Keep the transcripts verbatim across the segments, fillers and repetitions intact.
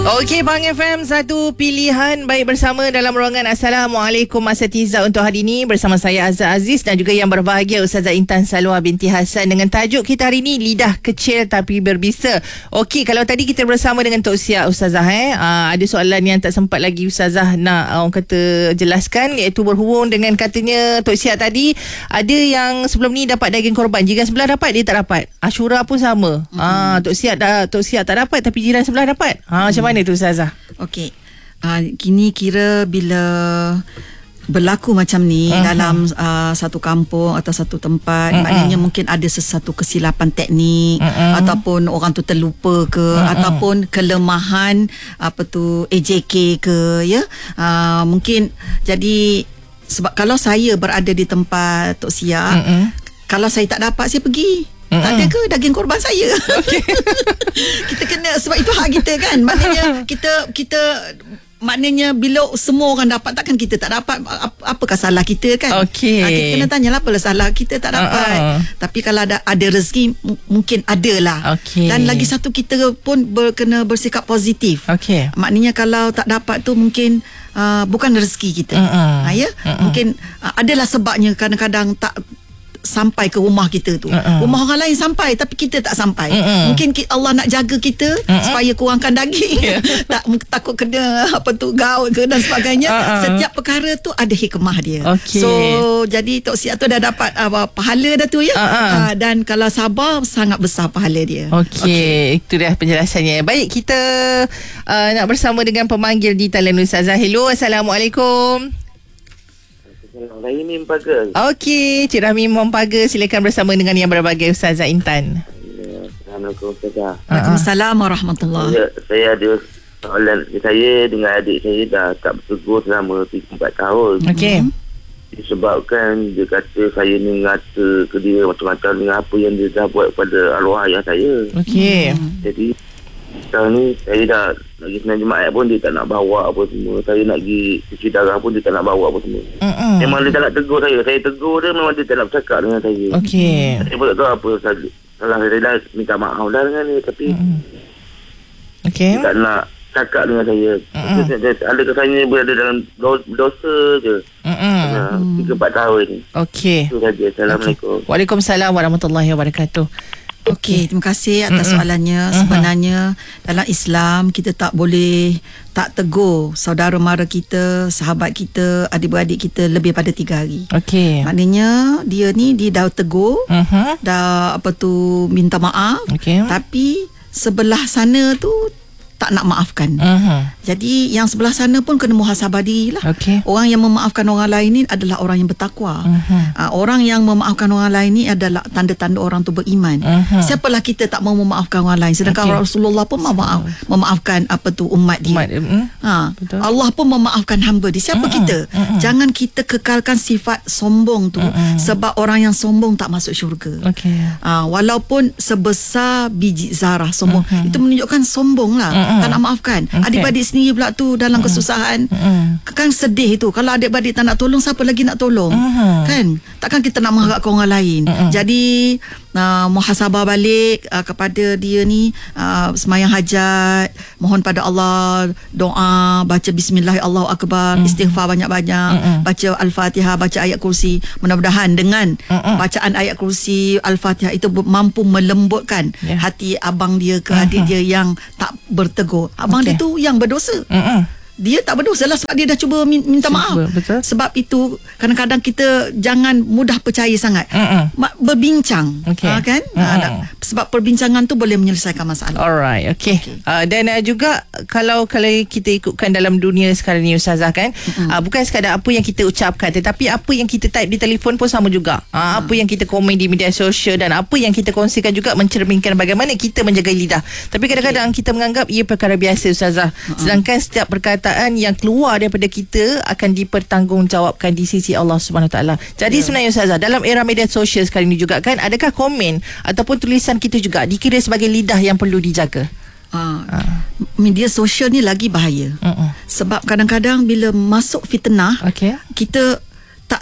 Okey, Bang F M, satu pilihan baik bersama dalam ruangan. Assalamualaikum Asatiza untuk hari ini bersama saya Azhar Aziz dan juga yang berbahagia Ustazah Intan Salwa binti Hasan dengan tajuk kita hari ini lidah kecil tapi berbisa. Okey, kalau tadi kita bersama dengan Tok Siak Ustazah eh aa, ada soalan yang tak sempat lagi Ustazah nak orang kata jelaskan, iaitu berhubung dengan katanya Tok Siak tadi ada yang sebelum ni dapat daging korban, jiran sebelah dapat dia tak dapat. Ashura pun sama. Mm-hmm. Ah Tok Siak dah Tok Siak tak dapat tapi jiran sebelah dapat. Ha macam mana tu Ustazah? Okey. Uh, kini kira bila berlaku macam ni uh-huh. dalam uh, satu kampung atau satu tempat, uh-huh. maknanya mungkin ada sesuatu kesilapan teknik uh-huh. ataupun orang tu terlupa ke uh-huh. ataupun kelemahan apa tu A J K ke ya. Uh, mungkin jadi sebab kalau saya berada di tempat Tok Siak, uh-huh. kalau saya tak dapat saya pergi. Mm-hmm. Tak ada ke daging korban saya? Okay. Kita kena, sebab itu hak kita kan. Maknanya kita kita maknanya bila semua orang dapat, takkan kita tak dapat. Apakah salah kita kan? Okay. Ha, kita kena tanya lah apa salah kita tak dapat. Uh-uh. Tapi kalau ada ada rezeki m- mungkin ada lah. Okay. Dan lagi satu, kita pun ber, kena bersikap positif. Okay. Maknanya kalau tak dapat tu mungkin uh, bukan rezeki kita. Uh-uh. Ha, ya? Uh-uh. Mungkin uh, adalah sebabnya kadang-kadang tak sampai ke rumah kita tu. Uh-uh. Rumah orang lain sampai tapi kita tak sampai. Uh-uh. Mungkin Allah nak jaga kita uh-uh. supaya kurangkan daging. Yeah. tak takut kena apa tu gaut ke dan sebagainya. Uh-uh. Setiap perkara tu ada hikmah dia. Okay. So jadi Tok Siak tu dah dapat uh, pahala dah tu ya. Uh-uh. Uh, dan kalau sabar sangat besar pahala dia. Okey, okay. Itu dah penjelasannya. Baik, kita uh, nak bersama dengan pemanggil di talian Ustazah. Hello, Assalamualaikum. Saya Mim Paga. Okey, Cik Rahmi Mompaga, silakan bersama dengan yang berbahagia Ustazah Intan. Assalamualaikum Ustazah. Waalaikumsalam warahmatullahi. Saya, saya ada soalan. Saya dengan adik saya dah tak bertegur selama tiga empat tahun. Okey. Disebabkan dia kata saya ni ngata ke dia macam-macam dengan apa yang dia dah buat pada arwah ayah saya. Okey. Hmm. Jadi sekarang ni saya dah lagi senang jemaat pun dia tak nak bawa apa semua. Saya nak pergi cuci darah pun dia tak nak bawa apa semua. Mm-mm. Memang dia tak nak tegur saya. Saya tegur dia, memang dia tak nak bercakap dengan saya. Okey. Saya pun tak tahu apa salah saya. Dah minta maaf dah dengan dia, tapi okey, dia tak nak cakap dengan saya. Ada kesannya berada dalam dosa je. tiga empat tahun ni. Okey. Itu saja. Assalamualaikum. Okay. Waalaikumsalam warahmatullahi wabarakatuh. Okey, terima kasih atas mm-hmm. soalannya. Sebenarnya mm-hmm. dalam Islam kita tak boleh tak tegur saudara mara kita, sahabat kita, adik-beradik kita lebih pada tiga hari. Okey. Maknanya dia ni dia dah tegur, mm-hmm. dah apa tu minta maaf, okay. tapi sebelah sana tu tak nak maafkan. Uh-huh. Jadi yang sebelah sana pun kena muhasabah diri lah. Okay. Orang yang memaafkan orang lain ni adalah orang yang bertakwa. Uh-huh. Uh, orang yang memaafkan orang lain ni adalah tanda-tanda orang tu beriman. Uh-huh. Siapalah kita tak mau memaafkan orang lain. Sedangkan okay. Rasulullah pun memaaf, memaafkan apa tu umat dia. Umat, uh, ha. Allah pun memaafkan hamba dia. Siapa uh-huh. kita? Uh-huh. Jangan kita kekalkan sifat sombong tu, uh-huh. sebab orang yang sombong tak masuk syurga. Okay. Uh, walaupun sebesar biji zarah sombong, uh-huh. itu menunjukkan sombong lah. Uh-huh. Tak nak maafkan. Okay. Adik-beradik sendiri pula tu dalam uh-huh. kesusahan. Uh-huh. Kan sedih itu. Kalau adik-beradik tak nak tolong, siapa lagi nak tolong? Uh-huh. Kan? Takkan kita nak mengharapkan orang lain. Uh-huh. Jadi uh, muhasabah balik uh, kepada dia ni, uh, semayang hajat, mohon pada Allah, doa, baca bismillah, Allahu akbar, uh-huh. istighfar banyak-banyak, uh-huh. baca Al-Fatihah, baca ayat kursi. Mudah-mudahan dengan uh-huh. bacaan ayat kursi, Al-Fatihah itu mampu melembutkan yeah. hati abang dia ke uh-huh. adik dia yang tak bertegur. Abang okay. dia tu yang berdosa. Uh-uh. Dia tak berdosa lah sebab dia dah cuba minta maaf. Betul. Sebab itu kadang-kadang kita jangan mudah percaya sangat. Uh-uh. Berbincang, okay. ha, kan? Uh-uh. Ha, sebab perbincangan tu boleh menyelesaikan masalah. Alright, okay. okay. Uh, dan uh, juga kalau kalau kita ikutkan dalam dunia sekarang ni Ustazah kan, uh-uh. uh, bukan sekadar apa yang kita ucapkan, tetapi apa yang kita type di telefon pun sama juga. Uh, uh-huh. Apa yang kita komen di media sosial dan apa yang kita kongsikan juga mencerminkan bagaimana kita menjaga lidah. Tapi kadang-kadang okay. kita menganggap ia perkara biasa Ustazah. Uh-huh. Sedangkan setiap perkataan yang keluar daripada kita akan dipertanggungjawabkan di sisi Allah Subhanahu Wa Taala. Jadi yeah. sebenarnya Ustazah, dalam era media sosial sekarang ini juga kan, adakah komen ataupun tulisan kita juga dikira sebagai lidah yang perlu dijaga? Uh, uh. Media sosial ni lagi bahaya. Uh-uh. Sebab kadang-kadang bila masuk fitnah, okay. kita tak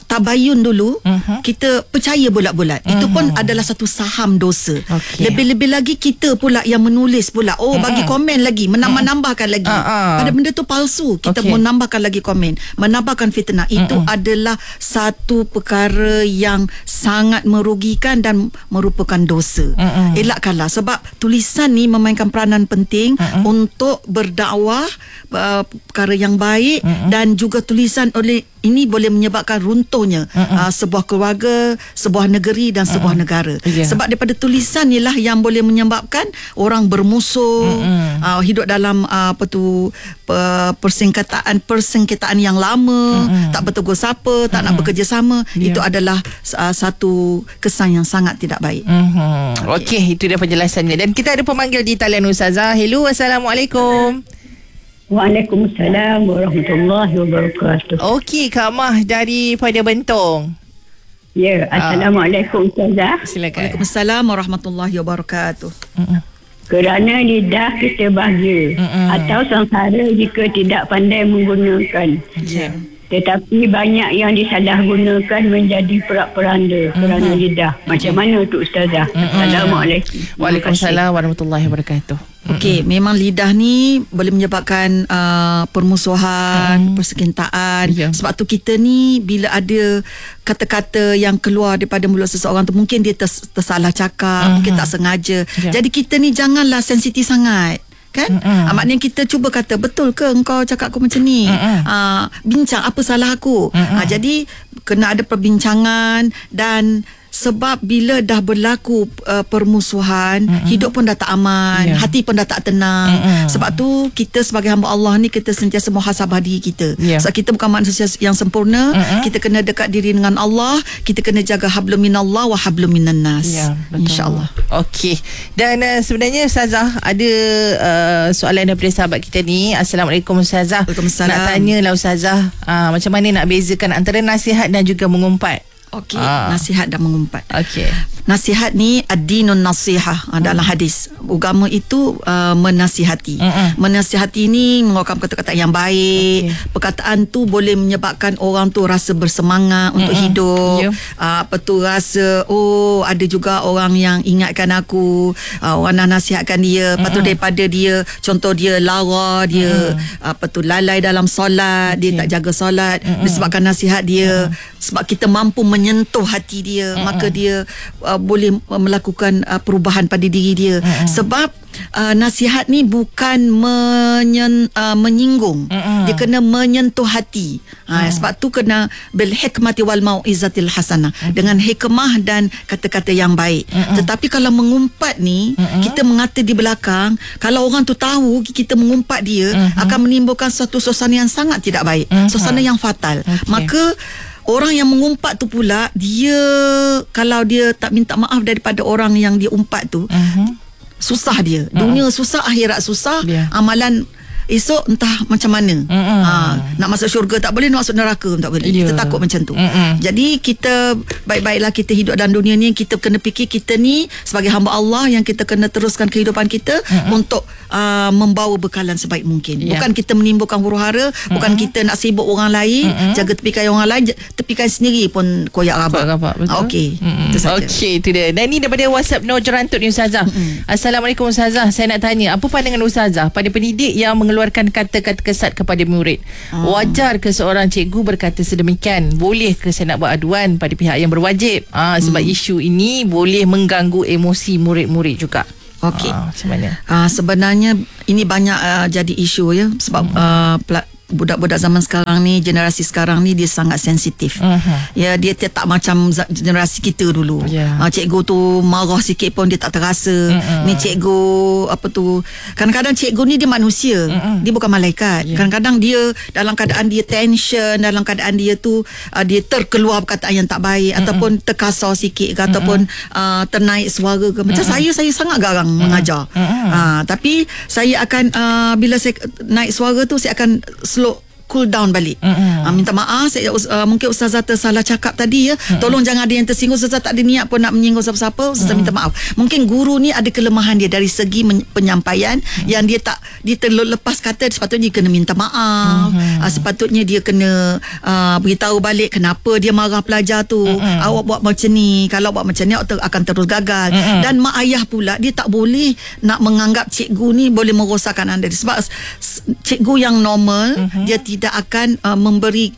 tabayun dulu, uh-huh. kita percaya bulat-bulat. Uh-huh. Itu pun adalah satu saham dosa. Okay. Lebih-lebih lagi kita pula yang menulis pula, oh uh-huh. bagi komen lagi, menambah-nambahkan lagi. Uh-huh. Pada benda tu palsu, kita okay. menambahkan lagi komen, menambahkan fitnah. Itu uh-huh. adalah satu perkara yang sangat merugikan dan merupakan dosa. Uh-huh. Elakkanlah, sebab tulisan ni memainkan peranan penting uh-huh. untuk berdakwah uh, perkara yang baik, uh-huh. dan juga tulisan oleh ini boleh menyebabkan runtuhnya uh-uh. uh, sebuah keluarga, sebuah negeri dan sebuah uh-uh. negara. Yeah. Sebab daripada tulisan inilah yang boleh menyebabkan orang bermusuh, uh-uh. uh, hidup dalam uh, apa tu uh, persengketaan persengketaan yang lama, uh-uh. tak bertegur sapa, tak uh-uh. nak bekerjasama. Yeah. Itu adalah uh, satu kesan yang sangat tidak baik. Uh-huh. Okey, okay, itu dia penjelasannya. Dan kita ada pemanggil di talian Ustazah. Hello, Assalamualaikum. Waalaikumsalam warahmatullahi wabarakatuh. Okey, Kak Mah daripada Bentong. Ya, Assalamualaikum Ustazah. Silakan. Waalaikumsalam warahmatullahi wabarakatuh. Uh-uh. Kerana lidah kita bahagia uh-uh. atau sengsara jika tidak pandai menggunakan. Ya. Yeah. Tetapi banyak yang disalahgunakan menjadi perak-peranda uh-huh. kerana lidah. Macam mana tu Ustazah? Uh-huh. Assalamualaikum. Waalaikumsalam warahmatullahi wabarakatuh. Okey, uh-huh. memang lidah ni boleh menyebabkan uh, permusuhan, uh-huh. persekintaan. Yeah. Sebab tu kita ni bila ada kata-kata yang keluar daripada mulut seseorang tu, mungkin dia ters- tersalah cakap, uh-huh. mungkin tak sengaja. Yeah. Jadi kita ni janganlah sensitif sangat. Kan? Uh-uh. Maknanya kita cuba kata, betul ke engkau cakap aku macam ni? Uh-uh. Uh, bincang apa salah aku? Uh-uh. Uh, jadi kena ada perbincangan. Dan sebab bila dah berlaku uh, permusuhan, uh-uh. hidup pun dah tak aman, yeah. hati pun dah tak tenang. Uh-uh. Sebab tu kita sebagai hamba Allah ni, kita sentiasa muhasabah diri kita. Yeah. Sebab kita bukan manusia yang sempurna. Uh-uh. Kita kena dekat diri dengan Allah. Kita kena jaga hablum minallah wa hablum minan nas. Yeah, InsyaAllah. Okey. Dan uh, sebenarnya Ustazah ada uh, soalan daripada sahabat kita ni. Assalamualaikum Ustazah. Waalaikumsalam. Nak tanyalah Ustazah, uh, macam mana nak bezakan antara nasihat dan juga mengumpat? Okey, ah. nasihat dan mengumpat. Okey. Nasihat ni ad-dinun nasihah uh, dalam hmm. hadis. Agama itu uh, menasihati. Hmm. Menasihati ni mengeluarkan kata-kata yang baik. Okay. Perkataan tu boleh menyebabkan orang tu rasa bersemangat hmm. untuk hidup. Yeah. Uh, apa tu rasa, oh ada juga orang yang ingatkan aku, uh, orang nak nasihatkan dia. Lepas tu daripada dia, contoh dia lara, dia hmm. apa tu lalai dalam solat, okay. dia tak jaga solat, hmm. disebabkan nasihat dia. Hmm. Sebab kita mampu menyentuh hati dia, mm-hmm. maka dia uh, boleh melakukan uh, perubahan pada diri dia. Mm-hmm. Sebab uh, nasihat ni bukan menyen, uh, menyinggung, mm-hmm. dia kena menyentuh hati. Mm-hmm. uh, sebab tu kena bil hikmati wal mau'izatil hasanah, mm-hmm. dengan hikmah dan kata-kata yang baik. Mm-hmm. Tetapi kalau mengumpat ni, mm-hmm. kita mengata di belakang, kalau orang tu tahu kita mengumpat dia, mm-hmm. akan menimbulkan suatu suasana yang sangat tidak baik, mm-hmm. suasana yang fatal. Okay. Maka orang yang mengumpat tu pula, dia kalau dia tak minta maaf daripada orang yang dia umpat tu, uh-huh. susah dia. Dunia uh-huh. susah, akhirat susah, yeah. amalan esok entah macam mana. Uh-uh. ha, Nak masuk syurga tak boleh, nak masuk neraka tak boleh. Yeah. Kita takut macam tu. Uh-uh. Jadi kita baik-baiklah kita hidup dalam dunia ni, kita kena fikir kita ni sebagai hamba Allah yang kita kena teruskan kehidupan kita uh-uh. untuk uh, membawa bekalan sebaik mungkin. Yeah. Bukan kita menimbulkan huru-hara, uh-uh. bukan kita nak sibuk orang lain, uh-uh. jaga tepikan orang lain, tepikan sendiri pun koyak rabak. Ah, Okey. Uh-uh. Itu saja. Okey, itu dia. Dan ni daripada WhatsApp Nur Jerantut ni Ustazah. Uh-uh. Assalamualaikum Ustazah. Saya nak tanya, apa pandangan Ustazah pada pendidik yang mengeluarkan mengeluarkan kata-kata kesat kepada murid? Hmm. Wajar ke seorang cikgu berkata sedemikian? Boleh ke saya nak buat aduan pada pihak yang berwajib? Ha, sebab hmm. isu ini boleh mengganggu emosi murid-murid juga. Okey. Ha, macam mana? Ha, sebenarnya ini banyak uh, jadi isu ya, sebab hmm. uh, pela- budak-budak zaman sekarang ni, generasi sekarang ni dia sangat sensitif. Uh-huh. Ya, dia tak macam generasi kita dulu. Yeah. Ha, cikgu tu marah sikit pun dia tak terasa. Uh-uh. Ni cikgu apa tu? Kadang-kadang cikgu ni dia manusia. Uh-uh. Dia bukan malaikat. Yeah. Kadang-kadang dia dalam keadaan dia tension, dalam keadaan dia tu uh, dia terkeluar perkataan yang tak baik, uh-uh. ataupun terkasar sikit ke, uh-uh. ataupun uh, ternaik suara ke. Macam uh-uh. saya saya sangat garang uh-uh. mengajar. Uh-uh. Ha, tapi saya akan uh, bila saya naik suara tu, saya akan slow cool down balik. Uh, minta maaf saya, uh, mungkin Ustazah tersalah cakap tadi ya. Uh-uh. Tolong jangan ada yang tersinggung. Ustazah tak ada niat pun nak menyinggung siapa-siapa. Ustazah uh-uh. minta maaf. Mungkin guru ni ada kelemahan dia dari segi men- penyampaian uh-uh. yang dia tak dia terlepas kata, sepatutnya dia kena minta maaf. Uh-huh. Uh, sepatutnya dia kena uh, beritahu balik kenapa dia marah pelajar tu. Uh-uh. Awak buat macam ni, kalau buat macam ni awak ter- akan terus gagal. Uh-uh. Dan mak ayah pula dia tak boleh nak menganggap cikgu ni boleh merosakkan anda. Sebab cikgu yang normal uh-huh. dia tidak akan uh, memberi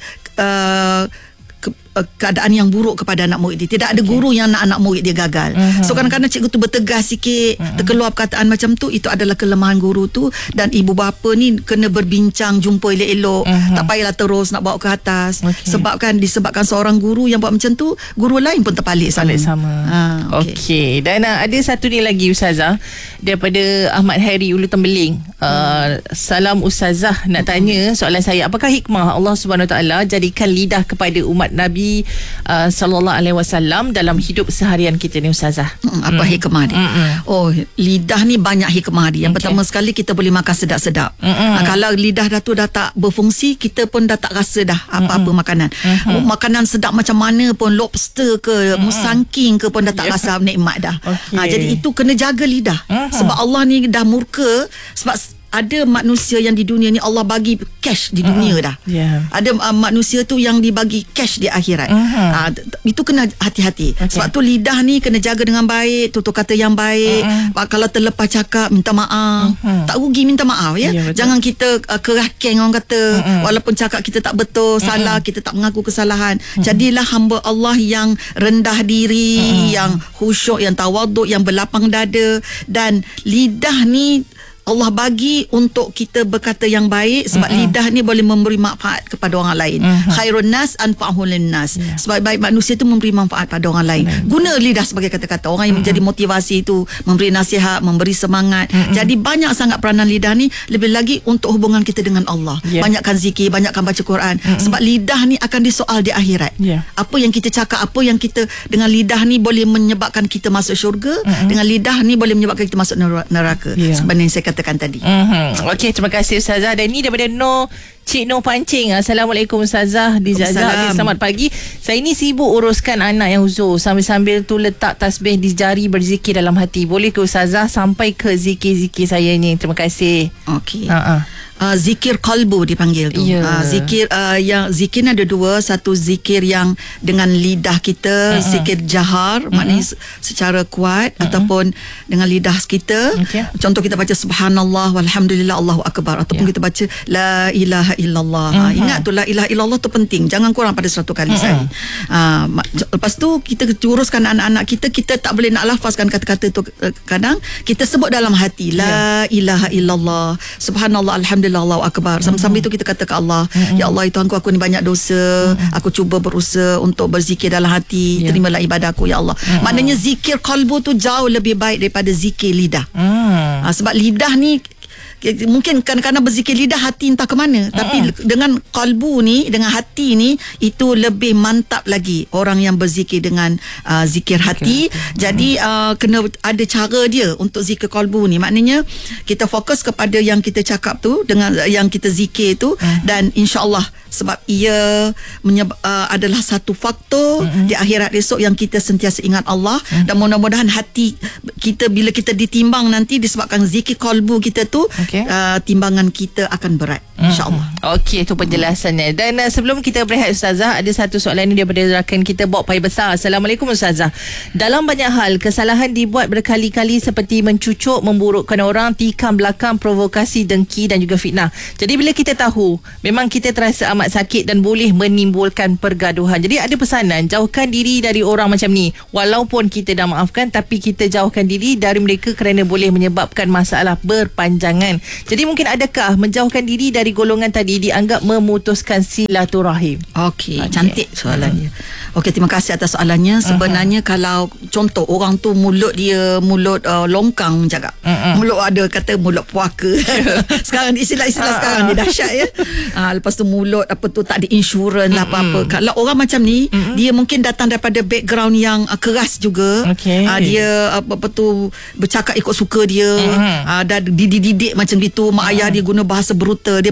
uh, ke, uh, keadaan yang buruk kepada anak murid dia. Tidak ada okay. guru yang nak anak murid dia gagal. Uh-huh. So kadang-kadang cikgu tu bertegas sikit, uh-huh. terkeluar perkataan macam tu, itu adalah kelemahan guru tu. Dan ibu bapa ni kena berbincang, jumpa elok-elok. Uh-huh. Tak payahlah terus nak bawa ke atas. Okay. Sebab kan disebabkan seorang guru yang buat macam tu, guru lain pun terpalik sama. sama. Ha, Okey. Okay. Dan uh, ada satu ni lagi Ustazah daripada Ahmad Hairi Ulu Tembeling. Uh, salam Ustazah, nak tanya soalan saya, apakah hikmah Allah Subhanahu Wa Taala jadikan lidah kepada umat Nabi uh, sallallahu alaihi wasallam dalam hidup seharian kita ni Ustazah? Hmm, apa hmm. hikmah dia? Hmm. Oh, lidah ni banyak hikmah dia. Yang okay. pertama sekali, kita boleh makan sedap-sedap. Hmm. Uh, kalau lidah dah tu dah tak berfungsi, kita pun dah tak rasa dah apa-apa hmm. makanan. Hmm. Makanan sedap macam mana pun, lobster ke, hmm. musangking ke pun dah tak yeah. rasa nikmat dah. Okay. Uh, jadi itu kena jaga lidah. Hmm. Sebab Allah ni dah murka sebab ada manusia yang di dunia ni Allah bagi cash di dunia uh-huh. dah. Yeah. Ada uh, manusia tu yang dibagi cash di akhirat. Uh-huh. Uh, itu kena hati-hati. Okay. Sebab tu lidah ni kena jaga dengan baik, tutur kata yang baik. Uh-huh. Kalau terlepas cakap, minta maaf. Uh-huh. Tak rugi minta maaf ya. Yeah, jangan kita uh, kerah keng orang kata. Uh-huh. Walaupun cakap kita tak betul, uh-huh. salah, kita tak mengaku kesalahan. Uh-huh. Jadilah hamba Allah yang rendah diri, uh-huh. yang khusyuk, yang tawaduk, yang berlapang dada. Dan lidah ni Allah bagi untuk kita berkata yang baik sebab uh-huh. lidah ni boleh memberi manfaat kepada orang lain. Uh-huh. Khairun nas anfa'uhum linnas. Yeah. Sebab baik manusia tu memberi manfaat pada orang lain. Uh-huh. Guna lidah sebagai kata-kata. Orang yang uh-huh. menjadi motivasi itu, memberi nasihat, memberi semangat. Uh-huh. Jadi banyak sangat peranan lidah ni, lebih lagi untuk hubungan kita dengan Allah. Yeah. Banyakkan zikir, banyakkan baca Quran. Uh-huh. Sebab lidah ni akan disoal di akhirat. Yeah. Apa yang kita cakap, apa yang kita dengan lidah ni boleh menyebabkan kita masuk syurga, uh-huh. dengan lidah ni boleh menyebabkan kita masuk neraka. Yeah. Sebenarnya saya katakan tadi. Mm-hmm. Okey, terima kasih Ustazah. Dan ni daripada No Cik No Pancing. Assalamualaikum Ustazah di Zaza. Okay, selamat pagi. Saya ni sibuk uruskan anak yang uzur, sambil-sambil tu letak tasbih di jari, berzikir dalam hati. Boleh ke Ustazah sampai ke zikir-zikir saya ni? Terima kasih. Okey. Ha-ha. Uh, zikir qalbu dipanggil tu. Yeah. Uh, zikir uh, yang zikir ada dua, satu zikir yang dengan lidah kita, uh-huh. zikir jahar, uh-huh. maknanya secara kuat, uh-huh. ataupun dengan lidah kita. Okay. Contoh kita baca subhanallah walhamdulillah Allahu akbar, ataupun yeah. kita baca la ilaha illallah. Uh-huh. Uh, ingat tu la ilaha illallah tu penting, jangan kurang pada seratus kali uh-huh. sehari. Uh, lepas tu kita uruskan anak-anak kita, kita tak boleh nak lafazkan kata-kata tu, uh, kadang kita sebut dalam hati la yeah. ilaha illallah subhanallah alhamdulillah Allahu akbar. Sambil-sambil itu kita kata ke Allah, mm-hmm. ya Allah, Tuhanku, aku ni banyak dosa, mm-hmm. aku cuba berusaha untuk berzikir dalam hati, yeah. terimalah ibadahku ya Allah. Mm-hmm. Maknanya zikir qalbu tu jauh lebih baik daripada zikir lidah. Mm. Ha, sebab lidah ni mungkin kadang-kadang berzikir lidah, hati entah ke mana, mm. tapi dengan qalbu ni, dengan hati ni, itu lebih mantap lagi orang yang berzikir dengan uh, zikir hati. Okay. Jadi uh, kena ada cara dia untuk zikir qalbu ni. Maknanya kita fokus kepada yang kita cakap tu, dengan yang kita zikir tu, mm. dan insya-Allah sebab ia menyeb- uh, adalah satu faktor mm-hmm. di akhirat esok yang kita sentiasa ingat Allah, mm. dan mudah-mudahan hati kita bila kita ditimbang nanti disebabkan zikir qalbu kita tu, okay. uh, timbangan kita akan berat, insya-Allah. Mm-hmm. Okey, itu penjelasannya. Dan uh, sebelum kita berehat Ustazah, ada satu soalan ni daripada rakan kita Bob Pai Besar. Assalamualaikum Ustazah. Dalam banyak hal kesalahan dibuat berkali-kali seperti mencucuk, memburukkan orang, tikam belakang, provokasi, dengki dan juga fitnah. Jadi bila kita tahu memang kita terasa amat sakit dan boleh menimbulkan pergaduhan. Jadi ada pesanan, jauhkan diri dari orang macam ni. Walaupun kita dah maafkan, tapi kita jauhkan diri dari mereka kerana boleh menyebabkan masalah berpanjangan. Jadi mungkin adakah menjauhkan diri dari golongan tadi dianggap memutuskan silaturahim? Okey, okay. Cantik soalannya. Hmm. Okey, terima kasih atas soalannya. Sebenarnya uh-huh. kalau contoh orang tu mulut dia mulut uh, longkang cakap. Uh-huh. Mulut ada kata mulut puaka. Sekarang istilah-istilah uh-huh. sekarang ni dahsyat ya. Uh, lepas tu mulut apa tu tak ada insurans lah apa-apa. Kalau orang macam ni, mm-hmm. dia mungkin datang daripada background yang uh, keras juga. Okay. Uh, dia apa-apa tu bercakap ikut suka dia. Mm-hmm. Uh, dah dididik macam gitu. Mak mm-hmm. ayah dia guna bahasa brutal. Dia pun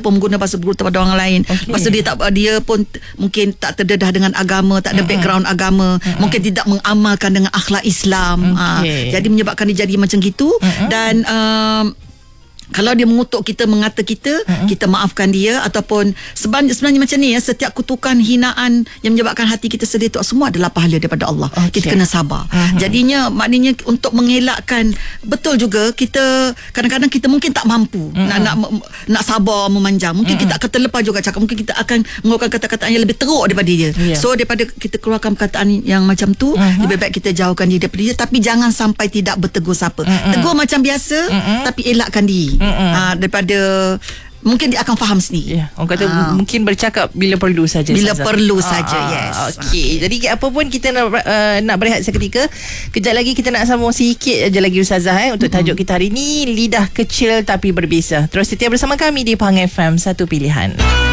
pun guna bahasa brutal pada orang lain. Okay. Lepas tu dia tak dia pun mungkin tak terdedah dengan agama, tak ada mm-hmm. background agama, mm-hmm. mungkin tidak mengamalkan dengan akhlak Islam. Okay. Ha, jadi menyebabkan dia jadi macam gitu. Mm-hmm. Dan um, kalau dia mengutuk kita, mengata kita, uh-huh. kita maafkan dia. Ataupun sebenarnya, sebenarnya macam ni ya, setiap kutukan, hinaan yang menyebabkan hati kita sedih tu semua adalah pahala daripada Allah. Okay. Kita kena sabar. Uh-huh. Jadinya maknanya untuk mengelakkan, betul juga kita kadang-kadang kita mungkin tak mampu uh-huh. nak nak nak sabar memanjang. Mungkin uh-huh. kita akan terlepas juga cakap, mungkin kita akan mengeluarkan kata-kata yang lebih teruk daripada dia. Yeah. So daripada kita keluarkan perkataan yang macam tu, uh-huh. lebih baik kita jauhkan dia daripada dia, tapi jangan sampai tidak bertegur sapa. Uh-huh. Tegur macam biasa, uh-huh. tapi elakkan diri. Uh, daripada mungkin dia akan faham sendiri. Yeah, orang kata uh, mungkin bercakap bila perlu saja. Bila Sazah. perlu uh, saja. Uh, yes. Okey. Okay. Jadi apa pun kita nak uh, nak berehat seketika. Kejap lagi kita nak sambung sikit aja lagi Ustazah eh untuk mm-hmm. tajuk kita hari ni, lidah kecil tapi berbisa. Terus setia bersama kami di Pang F M, satu pilihan.